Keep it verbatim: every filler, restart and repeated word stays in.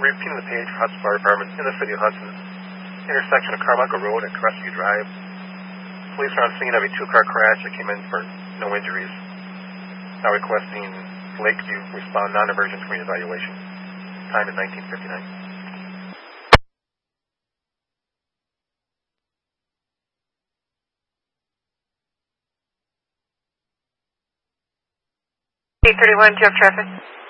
repeating the page for Hudson Fire Department in the city of Hudson. Intersection of Carmichael Road and Crestview Drive. Police are on scene of a two-car crash that came in for no injuries. Now requesting Lakeview respond non-emergent screen evaluation. Time is nineteen fifty-nine. eight thirty-one, do you have traffic?